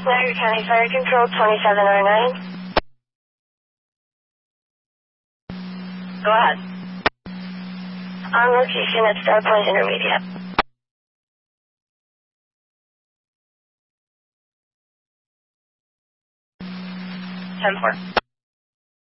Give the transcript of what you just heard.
Niagara County Fire Control 2709. Go ahead. On location at Star Point Intermediate. 10-4.